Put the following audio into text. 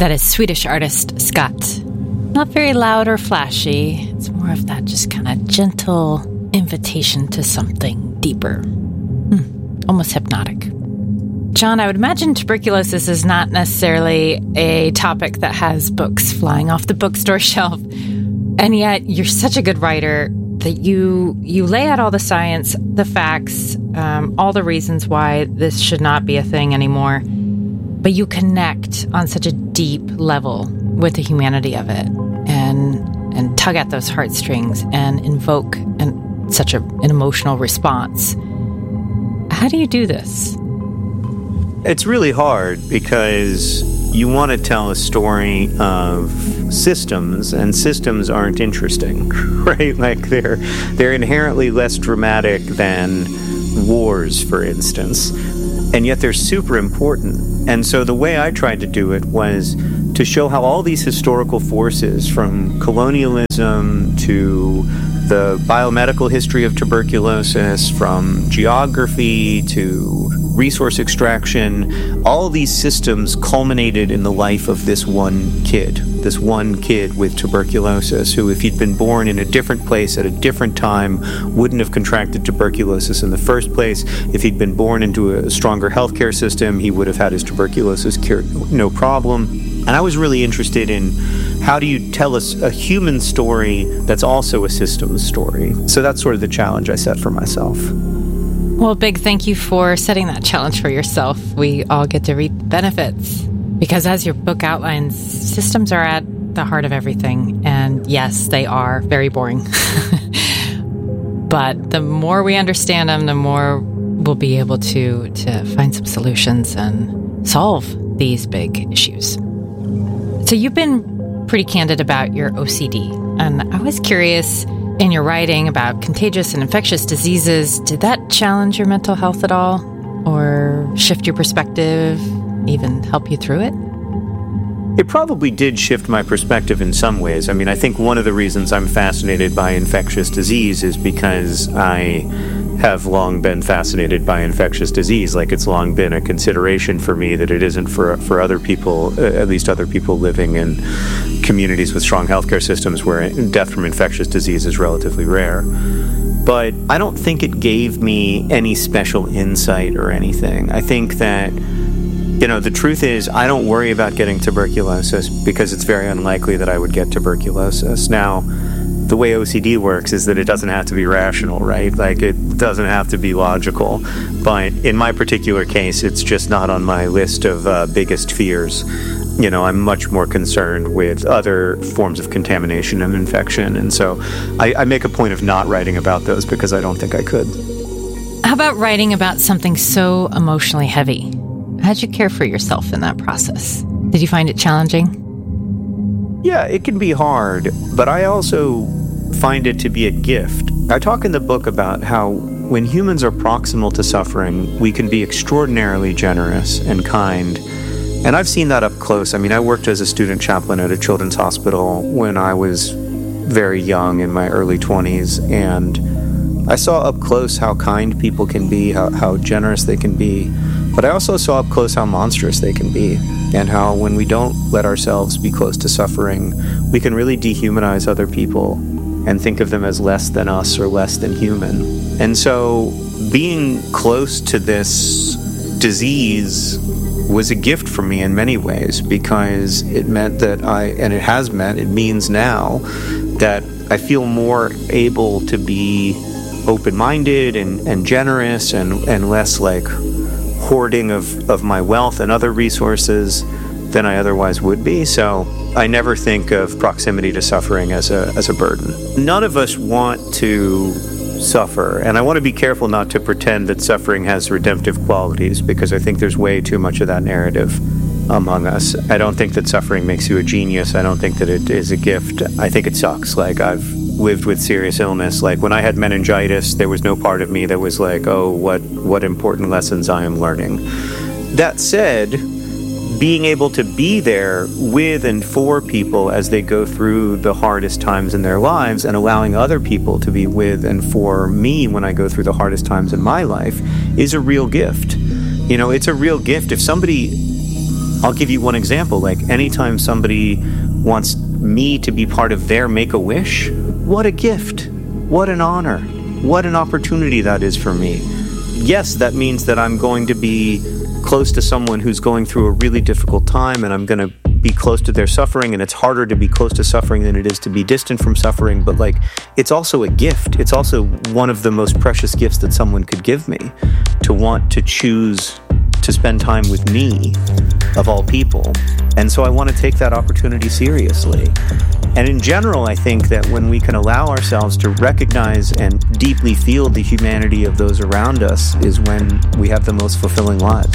That is Swedish artist Scott. Not very loud or flashy. It's more of that just kind of gentle invitation to something deeper. Almost hypnotic. John, I would imagine tuberculosis is not necessarily a topic that has books flying off the bookstore shelf. And yet you're such a good writer that you lay out all the science, the facts, all the reasons why this should not be a thing anymore. But you connect on such a deep level with the humanity of it and tug at those heartstrings and invoke such an emotional response. How do you do this? It's really hard because you want to tell a story of systems, and systems aren't interesting, right? Like they're inherently less dramatic than wars, for instance, and yet they're super important. And so the way I tried to do it was to show how all these historical forces, from colonialism to the biomedical history of tuberculosis, from geography to resource extraction, all these systems culminated in the life of this one kid with tuberculosis, who, if he'd been born in a different place at a different time, wouldn't have contracted tuberculosis in the first place. If he'd been born into a stronger healthcare system, he would have had his tuberculosis cured no problem. And I was really interested in how do you tell us a human story that's also a systems story. So that's sort of the challenge I set for myself. Well, big thank you for setting that challenge for yourself. We all get to reap the benefits. Because as your book outlines, systems are at the heart of everything. And yes, they are very boring. But the more we understand them, the more we'll be able to find some solutions and solve these big issues. So you've been pretty candid about your OCD. And I was curious, in your writing about contagious and infectious diseases, did that challenge your mental health at all? Or shift your perspective, even help you through it? It probably did shift my perspective in some ways. I mean, I think one of the reasons I'm fascinated by infectious disease is because I have long been fascinated by infectious disease. Like, it's long been a consideration for me that it isn't for other people, at least other people living in communities with strong healthcare systems where death from infectious disease is relatively rare. But I don't think it gave me any special insight or anything. I think that, the truth is, I don't worry about getting tuberculosis because it's very unlikely that I would get tuberculosis. Now, the way OCD works is that it doesn't have to be rational, right? Like, it doesn't have to be logical. But in my particular case, it's just not on my list of biggest fears. I'm much more concerned with other forms of contamination and infection. And so I make a point of not writing about those because I don't think I could. How about writing about something so emotionally heavy? How'd you care for yourself in that process? Did you find it challenging? Yeah, it can be hard, but I also find it to be a gift. I talk in the book about how when humans are proximal to suffering, we can be extraordinarily generous and kind. And I've seen that up close. I mean, I worked as a student chaplain at a children's hospital when I was very young, in my early 20s, and I saw up close how kind people can be, how generous they can be. But I also saw up close how monstrous they can be, and how when we don't let ourselves be close to suffering, we can really dehumanize other people and think of them as less than us or less than human. And so being close to this disease was a gift for me in many ways, because it meant that it means now that I feel more able to be open-minded and generous and less like hoarding of my wealth and other resources than I otherwise would be. So I never think of proximity to suffering as a burden. None of us want to suffer, and I want to be careful not to pretend that suffering has redemptive qualities, because I think there's way too much of that narrative among us. I don't think that suffering makes you a genius. I don't think that it is a gift. I think it sucks. Like, I've lived with serious illness. Like, when I had meningitis, there was no part of me that was like, oh, what important lessons I am learning. That said, being able to be there with and for people as they go through the hardest times in their lives, and allowing other people to be with and for me when I go through the hardest times in my life, is a real gift. It's a real gift. If somebody I'll give you one example. Like, anytime somebody wants me to be part of their Make-A-Wish, what a gift, what an honor, what an opportunity that is for me. Yes, that means that I'm going to be close to someone who's going through a really difficult time, and I'm going to be close to their suffering, and it's harder to be close to suffering than it is to be distant from suffering. But like, it's also a gift. It's also one of the most precious gifts that someone could give me, to want to choose to spend time with me, of all people. And so I want to take that opportunity seriously. And in general, I think that when we can allow ourselves to recognize and deeply feel the humanity of those around us is when we have the most fulfilling lives.